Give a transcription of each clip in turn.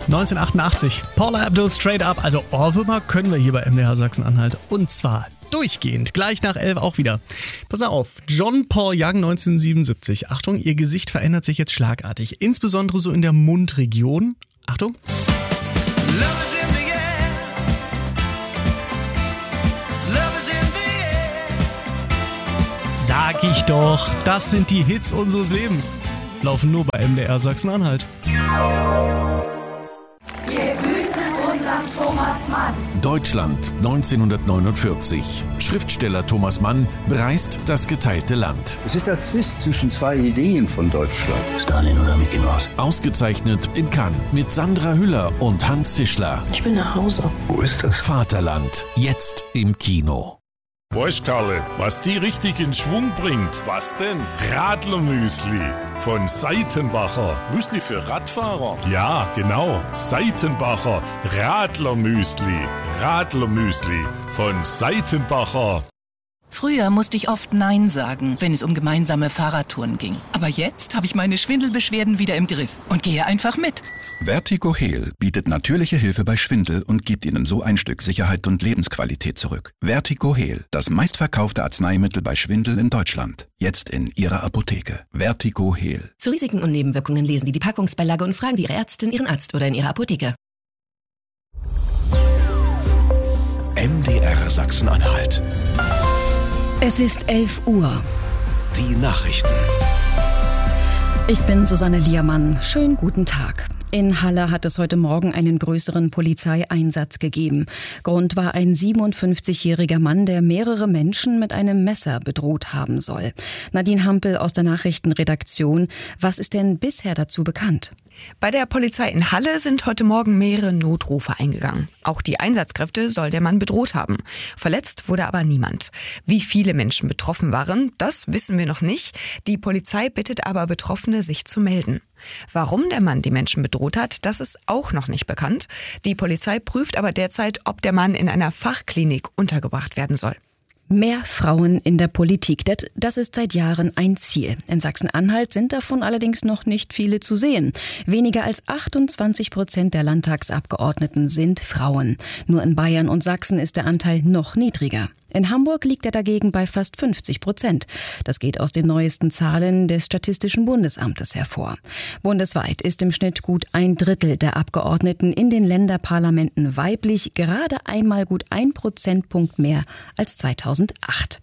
1988. Paula Abdul, Straight Up. Also Ohrwürmer können wir hier bei MDR Sachsen-Anhalt. Und zwar durchgehend. Gleich nach 11 auch wieder. Pass auf, John Paul Young 1977. Achtung, ihr Gesicht verändert sich jetzt schlagartig. Insbesondere so in der Mundregion. Achtung. Sag ich doch, das sind die Hits unseres Lebens. Laufen nur bei MDR Sachsen-Anhalt. Wir grüßen unseren Thomas Mann. Deutschland 1949. Schriftsteller Thomas Mann bereist das geteilte Land. Es ist der Zwist zwischen zwei Ideen von Deutschland. Stalin oder Mickey Mouse? Ausgezeichnet in Cannes mit Sandra Hüller und Hans Zischler. Ich will nach Hause. Wo ist das? Vaterland, jetzt im Kino. Weißt Karle, was die richtig in Schwung bringt? Was denn? Radlermüsli von Seitenbacher. Müsli für Radfahrer? Ja, genau. Seitenbacher Radlermüsli. Radlermüsli von Seitenbacher. Früher musste ich oft Nein sagen, wenn es um gemeinsame Fahrradtouren ging. Aber jetzt habe ich meine Schwindelbeschwerden wieder im Griff und gehe einfach mit. Vertigo Heal bietet natürliche Hilfe bei Schwindel und gibt Ihnen so ein Stück Sicherheit und Lebensqualität zurück. Vertigo Heal, das meistverkaufte Arzneimittel bei Schwindel in Deutschland. Jetzt in Ihrer Apotheke. Vertigo Heal. Zu Risiken und Nebenwirkungen lesen Sie die Packungsbeilage und fragen Sie Ihre Ärztin, Ihren Arzt oder in Ihrer Apotheke. MDR Sachsen-Anhalt. Es ist 11 Uhr. Die Nachrichten. Ich bin Susanne Liermann. Schönen guten Tag. In Halle hat es heute Morgen einen größeren Polizeieinsatz gegeben. Grund war ein 57-jähriger Mann, der mehrere Menschen mit einem Messer bedroht haben soll. Nadine Hampel aus der Nachrichtenredaktion. Was ist denn bisher dazu bekannt? Bei der Polizei in Halle sind heute Morgen mehrere Notrufe eingegangen. Auch die Einsatzkräfte soll der Mann bedroht haben. Verletzt wurde aber niemand. Wie viele Menschen betroffen waren, das wissen wir noch nicht. Die Polizei bittet aber Betroffene, sich zu melden. Warum der Mann die Menschen bedroht hat, das ist auch noch nicht bekannt. Die Polizei prüft aber derzeit, ob der Mann in einer Fachklinik untergebracht werden soll. Mehr Frauen in der Politik, das ist seit Jahren ein Ziel. In Sachsen-Anhalt sind davon allerdings noch nicht viele zu sehen. Weniger als 28% der Landtagsabgeordneten sind Frauen. Nur in Bayern und Sachsen ist der Anteil noch niedriger. In Hamburg liegt er dagegen bei fast 50%. Das geht aus den neuesten Zahlen des Statistischen Bundesamtes hervor. Bundesweit ist im Schnitt gut 1/3 der Abgeordneten in den Länderparlamenten weiblich, gerade einmal gut 1 Prozentpunkt mehr als 2008.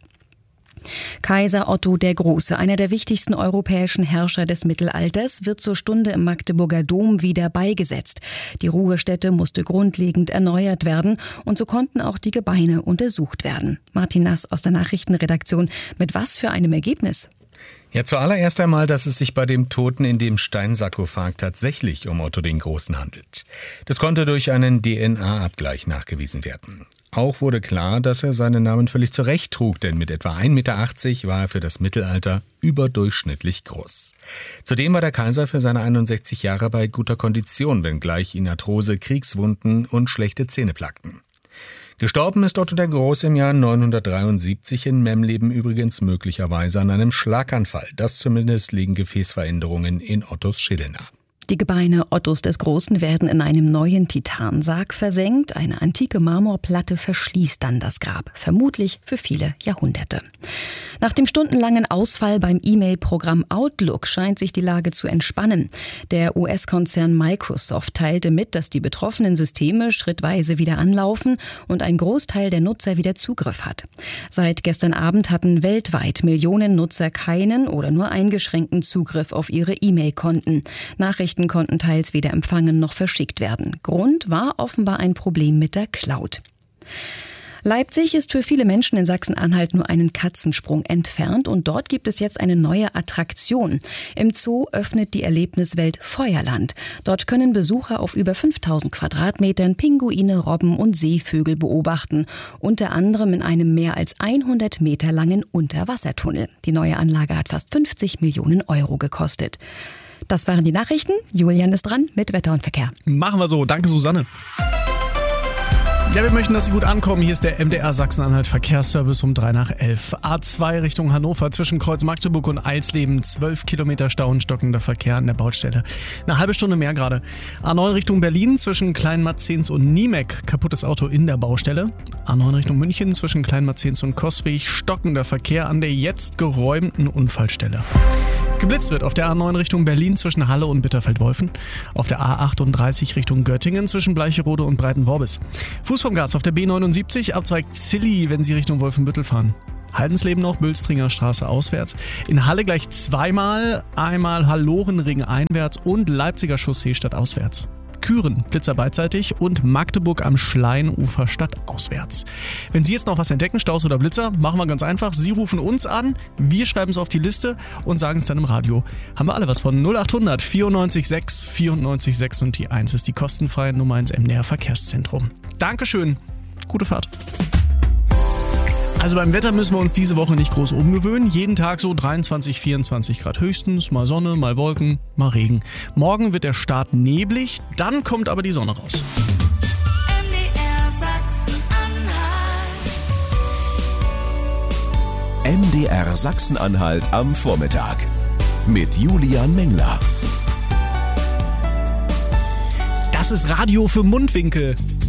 Kaiser Otto der Große, einer der wichtigsten europäischen Herrscher des Mittelalters, wird zur Stunde im Magdeburger Dom wieder beigesetzt. Die Ruhestätte musste grundlegend erneuert werden und so konnten auch die Gebeine untersucht werden. Martin Nass aus der Nachrichtenredaktion. Mit was für einem Ergebnis? Ja, zuallererst einmal, dass es sich bei dem Toten in dem Steinsarkophag tatsächlich um Otto den Großen handelt. Das konnte durch einen DNA-Abgleich nachgewiesen werden. Auch wurde klar, dass er seinen Namen völlig zurecht trug, denn mit etwa 1,80 Meter war er für das Mittelalter überdurchschnittlich groß. Zudem war der Kaiser für seine 61 Jahre bei guter Kondition, wenngleich ihn Arthrose, Kriegswunden und schlechte Zähne plagten. Gestorben ist Otto der Große im Jahr 973 in Memleben übrigens möglicherweise an einem Schlaganfall. Das zumindest liegen Gefäßveränderungen in Ottos Schädel nahe. Die Gebeine Ottos des Großen werden in einem neuen Titansarg versenkt. Eine antike Marmorplatte verschließt dann das Grab, vermutlich für viele Jahrhunderte. Nach dem stundenlangen Ausfall beim E-Mail-Programm Outlook scheint sich die Lage zu entspannen. Der US-Konzern Microsoft teilte mit, dass die betroffenen Systeme schrittweise wieder anlaufen und ein Großteil der Nutzer wieder Zugriff hat. Seit gestern Abend hatten weltweit Millionen Nutzer keinen oder nur eingeschränkten Zugriff auf ihre E-Mail-Konten. Nachrichten konnten teils weder empfangen noch verschickt werden. Grund war offenbar ein Problem mit der Cloud. Leipzig ist für viele Menschen in Sachsen-Anhalt nur einen Katzensprung entfernt und dort gibt es jetzt eine neue Attraktion. Im Zoo öffnet die Erlebniswelt Feuerland. Dort können Besucher auf über 5000 Quadratmetern Pinguine, Robben und Seevögel beobachten. Unter anderem in einem mehr als 100 Meter langen Unterwassertunnel. Die neue Anlage hat fast 50 Millionen Euro gekostet. Das waren die Nachrichten. Julian ist dran mit Wetter und Verkehr. Machen wir so. Danke, Susanne. Ja, wir möchten, dass Sie gut ankommen. Hier ist der MDR Sachsen-Anhalt Verkehrsservice um 3:11. A2 Richtung Hannover zwischen Kreuz Magdeburg und Eilsleben. 12 Kilometer Stau und stockender Verkehr an der Baustelle. Eine halbe Stunde mehr gerade. A9 Richtung Berlin zwischen Kleinmarzens und Niemek. Kaputtes Auto in der Baustelle. A9 Richtung München zwischen Kleinmarzens und Coswig. Stockender Verkehr an der jetzt geräumten Unfallstelle. Geblitzt wird auf der A9 Richtung Berlin zwischen Halle und Bitterfeld-Wolfen. Auf der A38 Richtung Göttingen zwischen Bleicherode und Breitenworbis. Fuß vom Gas auf der B79, Abzweig Zilli, wenn Sie Richtung Wolfenbüttel fahren. Haldensleben noch, Bülstringer Straße auswärts. In Halle gleich zweimal, einmal Hallorenring einwärts und Leipziger Chaussee stadtauswärts. Küren, Blitzer beidseitig und Magdeburg am Schleinufer stadtauswärts. Wenn Sie jetzt noch was entdecken, Staus oder Blitzer, machen wir ganz einfach. Sie rufen uns an, wir schreiben es auf die Liste und sagen es dann im Radio. Haben wir alle was von 0800 94 6 94 6 und die 1 ist die kostenfreie Nummer ins MDR Verkehrszentrum. Dankeschön, gute Fahrt. Also beim Wetter müssen wir uns diese Woche nicht groß umgewöhnen. Jeden Tag so 23, 24 Grad höchstens. Mal Sonne, mal Wolken, mal Regen. Morgen wird der Start neblig, dann kommt aber die Sonne raus. MDR Sachsen-Anhalt am Vormittag. Mit Julian Mengler. Das ist Radio für Mundwinkel.